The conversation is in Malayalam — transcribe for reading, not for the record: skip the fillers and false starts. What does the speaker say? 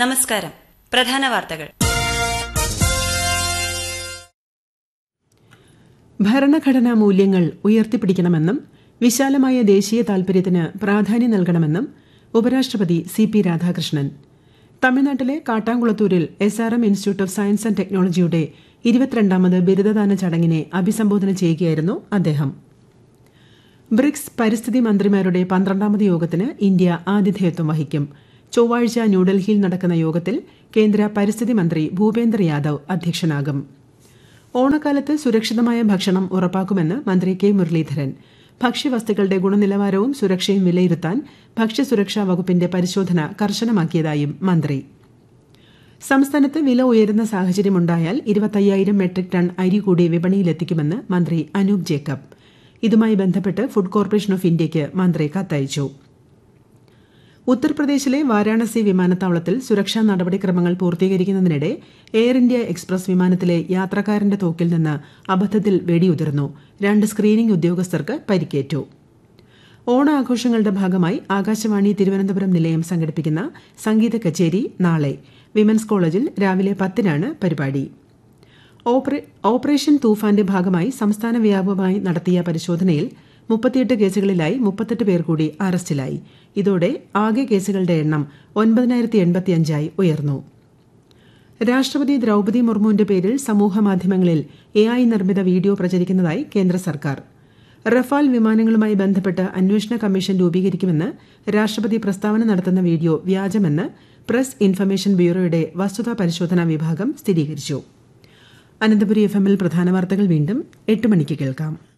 നമസ്കാരം. പ്രധാന വാർത്തകൾ. ഭരണഘടനാ മൂല്യങ്ങൾ ഉയർത്തിപ്പിടിക്കണമെന്നും വിശാലമായ ദേശീയ താൽപര്യത്തിന് പ്രാധാന്യം നൽകണമെന്നും ഉപരാഷ്ട്രപതി CP രാധാകൃഷ്ണൻ. തമിഴ്നാട്ടിലെ കാട്ടാംകുളത്തൂരിൽ SRM institute of science and ടെക്നോളജിയുടെ 22ാമത് ബിരുദദാന ചടങ്ങിനെ അഭിസംബോധന ചെയ്യുകയായിരുന്നു അദ്ദേഹം. ബ്രിക്സ് പരിസ്ഥിതി മന്ത്രിമാരുടെ 12ാമത് യോഗത്തിന് ഇന്ത്യ ആതിഥേയത്വം വഹിക്കും. ചൊവ്വാഴ്ച ന്യൂഡൽഹിയിൽ നടക്കുന്ന യോഗത്തിൽ കേന്ദ്ര പരിസ്ഥിതി മന്ത്രി ഭൂപേന്ദ്ര യാദവ് അധ്യക്ഷനാകും. ഓണക്കാലത്ത് സുരക്ഷിതമായ ഭക്ഷണം ഉറപ്പാക്കുമെന്ന് മന്ത്രി K മുരളീധരൻ. ഭക്ഷ്യവസ്തുക്കളുടെ ഗുണനിലവാരവും സുരക്ഷയും വിലയിരുത്താൻ ഭക്ഷ്യസുരക്ഷാ വകുപ്പിന്റെ പരിശോധന കർശനമാക്കിയതായും മന്ത്രി. സംസ്ഥാനത്ത് വില ഉയരുന്ന സാഹചര്യമുണ്ടായാൽ 25,000 മെട്രിക് ടൺ അരി കൂടി വിപണിയിലെത്തിക്കുമെന്ന് മന്ത്രി അനൂപ് ജേക്കബ്. ഇതുമായി ബന്ധപ്പെട്ട് ഫുഡ് കോർപ്പറേഷൻ ഓഫ് ഇന്ത്യയ്ക്ക് മന്ത്രി കത്തയച്ചു. ഉത്തർപ്രദേശിലെ വാരാണസി വിമാനത്താവളത്തിൽ സുരക്ഷാ നടപടിക്രമങ്ങൾ പൂർത്തീകരിക്കുന്നതിനിടെ എയർ ഇന്ത്യ എക്സ്പ്രസ് വിമാനത്തിലെ യാത്രക്കാരന്റെ തോക്കിൽ നിന്ന് അബദ്ധത്തിൽ വെടിയുതിർന്നു. 2 സ്ക്രീനിംഗ് ഉദ്യോഗസ്ഥർക്ക് പരിക്കേറ്റു. ഓണാഘോഷങ്ങളുടെ ഭാഗമായി ആകാശവാണി തിരുവനന്തപുരം നിലയം സംഘടിപ്പിക്കുന്ന സംഗീത കച്ചേരി നാളെ വിമൻസ് കോളേജിൽ രാവിലെ 10-നാണ് പരിപാടി. ഓപ്പറേഷൻ തൂഫാന്റെ ഭാഗമായി സംസ്ഥാന വ്യാപകമായി നടത്തിയ പരിശോധനയിൽ 38 കേസുകളിലായി 38 പേർ കൂടി അറസ്റ്റിലായി. ഇതോടെ ആകെ കേസുകളുടെ എണ്ണം 9,085 ഉയർന്നു. രാഷ്ട്രപതി ദ്രൌപദി മുർമുവിന്റെ പേരിൽ സമൂഹമാധ്യമങ്ങളിൽ AI നിർമ്മിത വീഡിയോ പ്രചരിക്കുന്നതായി കേന്ദ്ര സർക്കാർ. റഫാൽ വിമാനങ്ങളുമായി ബന്ധപ്പെട്ട് അന്വേഷണ കമ്മീഷൻ രൂപീകരിക്കുമെന്ന് രാഷ്ട്രപതി പ്രസ്താവന നടത്തുന്ന വീഡിയോ വ്യാജമെന്ന് പ്രസ് ഇൻഫർമേഷൻ ബ്യൂറോയുടെ വസ്തുതാ പരിശോധനാ വിഭാഗം സ്ഥിരീകരിച്ചു. അനന്തപുരി FM-ൽ പ്രധാന വാർത്തകൾ വീണ്ടും 8 മണിക്ക് കേൾക്കാം.